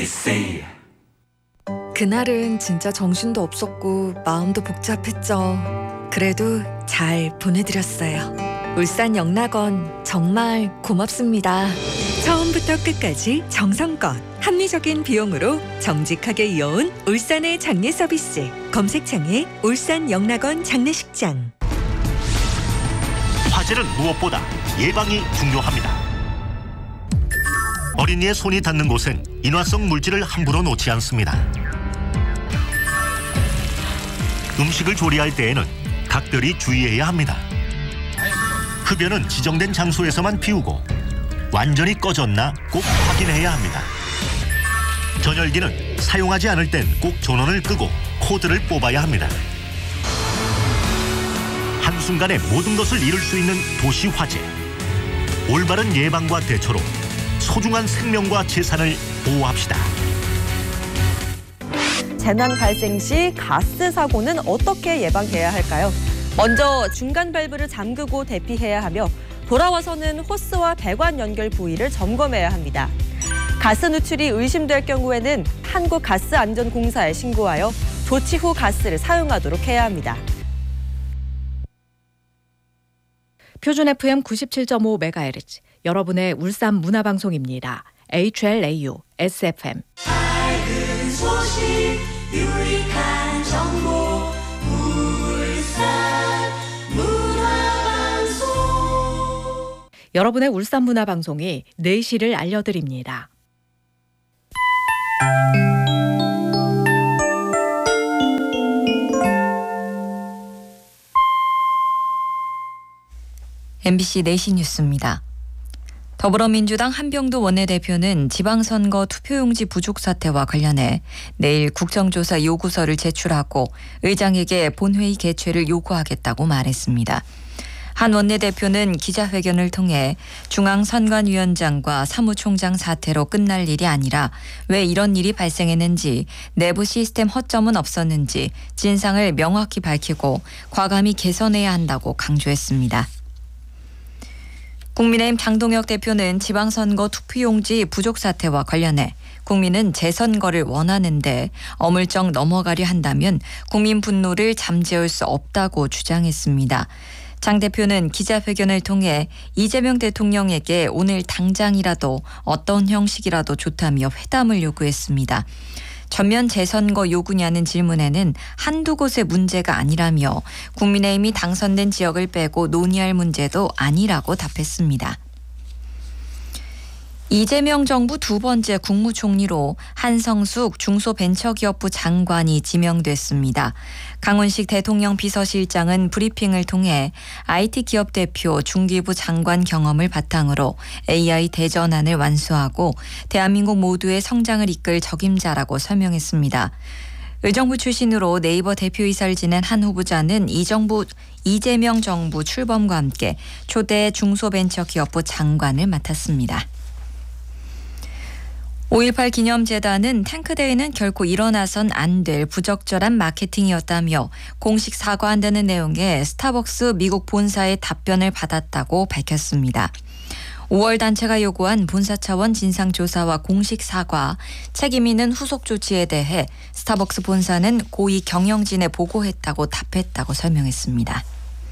MBC. 그날은 진짜 정신도 없었고 마음도 복잡했죠. 그래도 잘 보내드렸어요. 울산 영락원 정말 고맙습니다. 처음부터 끝까지 정성껏 합리적인 비용으로 정직하게 이어온 울산의 장례 서비스. 검색창에 울산 영락원 장례식장. 화재는 무엇보다 예방이 중요합니다. 어린이의 손이 닿는 곳엔 인화성 물질을 함부로 놓지 않습니다. 음식을 조리할 때에는 각별히 주의해야 합니다. 흡연은 지정된 장소에서만 피우고 완전히 꺼졌나 꼭 확인해야 합니다. 전열기는 사용하지 않을 땐 꼭 전원을 끄고 코드를 뽑아야 합니다. 한순간에 모든 것을 잃을 수 있는 도시 화재. 올바른 예방과 대처로 소중한 생명과 재산을 보호합시다. 재난 발생 시 가스 사고는 어떻게 예방해야 할까요? 먼저 중간 밸브를 잠그고 대피해야 하며 돌아와서는 호스와 배관 연결 부위를 점검해야 합니다. 가스 누출이 의심될 경우에는 한국가스안전공사에 신고하여 조치 후 가스를 사용하도록 해야 합니다. 표준 FM 97.5MHz, 여러분의 울산 문화방송입니다. HLAU, SFM. 밝은 소식, 유익한 정보, 울산 문화방송. 여러분의 울산 문화방송이 4시를 알려드립니다. MBC 4시 뉴스입니다. 더불어민주당 한병도 원내대표는 지방선거 투표용지 부족 사태와 관련해 내일 국정조사 요구서를 제출하고 의장에게 본회의 개최를 요구하겠다고 말했습니다. 한 원내대표는 기자회견을 통해 중앙선관위원장과 사무총장 사태로 끝날 일이 아니라 왜 이런 일이 발생했는지, 내부 시스템 허점은 없었는지 진상을 명확히 밝히고 과감히 개선해야 한다고 강조했습니다. 국민의힘 장동혁 대표는 지방선거 투표용지 부족 사태와 관련해 국민은 재선거를 원하는데 어물쩍 넘어가려 한다면 국민 분노를 잠재울 수 없다고 주장했습니다. 장 대표는 기자회견을 통해 이재명 대통령에게 오늘 당장이라도 어떤 형식이라도 좋다며 회담을 요구했습니다. 전면 재선거 요구냐는 질문에는 한두 곳의 문제가 아니라며 국민의힘이 당선된 지역을 빼고 논의할 문제도 아니라고 답했습니다. 이재명 정부 두 번째 국무총리로 한성숙 중소벤처기업부 장관이 지명됐습니다. 강훈식 대통령 비서실장은 브리핑을 통해 IT 기업 대표 중기부 장관 경험을 바탕으로 AI 대전환을 완수하고 대한민국 모두의 성장을 이끌 적임자라고 설명했습니다. 의정부 출신으로 네이버 대표이사를 지낸 한 후보자는 이재명 정부 출범과 함께 초대 중소벤처기업부 장관을 맡았습니다. 5.18 기념재단은 탱크대회는 결코 일어나선 안 될 부적절한 마케팅이었다며 공식 사과한다는 내용의 스타벅스 미국 본사의 답변을 받았다고 밝혔습니다. 5월 단체가 요구한 본사 차원 진상조사와 공식 사과, 책임 있는 후속 조치에 대해 스타벅스 본사는 고위 경영진에 보고했다고 답했다고 설명했습니다.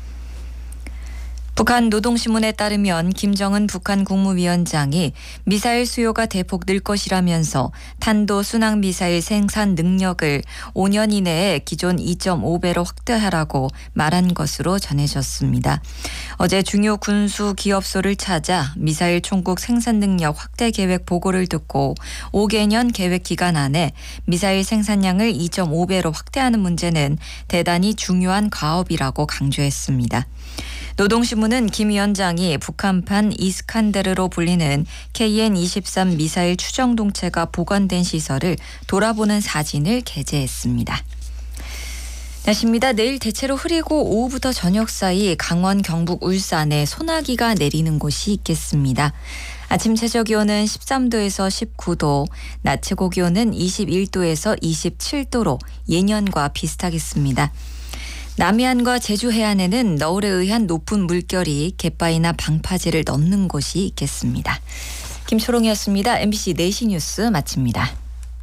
북한 노동신문에 따르면 김정은 북한 국무위원장이 미사일 수요가 대폭 늘 것이라면서 탄도 순항 미사일 생산 능력을 5년 이내에 기존 2.5배로 확대하라고 말한 것으로 전해졌습니다. 어제 중요 군수 기업소를 찾아 미사일 총국 생산 능력 확대 계획 보고를 듣고 5개년 계획 기간 안에 미사일 생산량을 2.5배로 확대하는 문제는 대단히 중요한 과업이라고 강조했습니다. 노동신문은 김 위원장이 북한판 이스칸데르로 불리는 KN-23 미사일 추정동체가 보관된 시설을 돌아보는 사진을 게재했습니다. 날씨입니다. 내일 대체로 흐리고 오후부터 저녁 사이 강원, 경북, 울산에 소나기가 내리는 곳이 있겠습니다. 아침 최저기온은 13도에서 19도, 낮 최고기온은 21도에서 27도로 예년과 비슷하겠습니다. 남해안과 제주 해안에는 너울에 의한 높은 물결이 갯바위나 방파제를 넘는 곳이 있겠습니다. 김초롱이었습니다. MBC 4시 뉴스 마칩니다.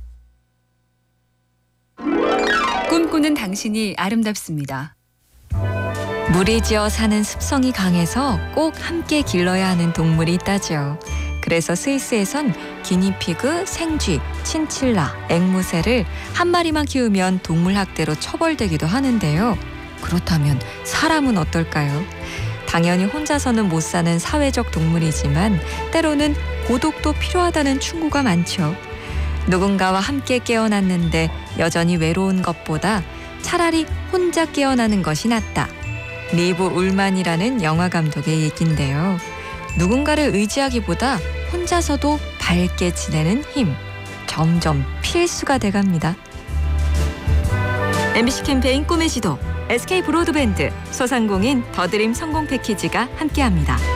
보는 당신이 아름답습니다. 무리지어 사는 습성이 강해서 꼭 함께 길러야 하는 동물이 있다죠. 그래서 스위스에선 기니피그, 생쥐, 친칠라, 앵무새를 한 마리만 키우면 동물학대로 처벌되기도 하는데요. 그렇다면 사람은 어떨까요? 당연히 혼자서는 못 사는 사회적 동물이지만 때로는 고독도 필요하다는 충고가 많죠. 누군가와 함께 깨어났는데 여전히 외로운 것보다 차라리 혼자 깨어나는 것이 낫다. 리브 울만이라는 영화 감독의 얘기인데요. 누군가를 의지하기보다 혼자서도 밝게 지내는 힘, 점점 필수가 돼갑니다. MBC 캠페인 꿈의 지도, SK 브로드밴드, 소상공인 더드림 성공 패키지가 함께합니다.